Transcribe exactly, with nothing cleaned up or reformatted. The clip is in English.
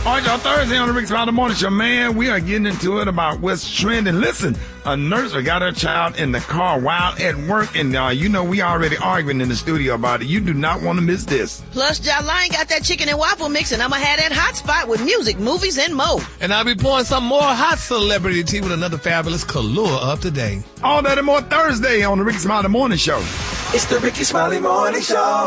All right, y'all, Thursday on the Rick Smiley Morning Show, man, we are getting into it about what's trending. Listen, a nurse got her child in the car while at work, and uh, you know we already arguing in the studio about it. You do not want to miss this. Plus, Jolene got that chicken and waffle mix, and I'm going to have that hot spot with music, movies, and more. And I'll be pouring some more hot celebrity tea with another fabulous Kahlua up today. All that and more Thursday on the Rick Smiley Morning Show. It's the Ricky Smiley Morning Show.